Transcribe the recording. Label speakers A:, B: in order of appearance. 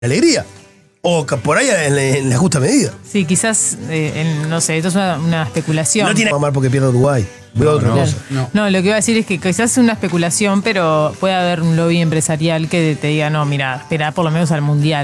A: alegría. O por ahí en la justa medida.
B: Sí, quizás, no sé, esto es una especulación.
A: No tiene que mamar porque pierde Uruguay. Veo otra cosa.
B: No, lo que iba a decir es que quizás es una especulación, pero puede haber un lobby empresarial que te diga, no, mira, espera por lo menos al Mundial.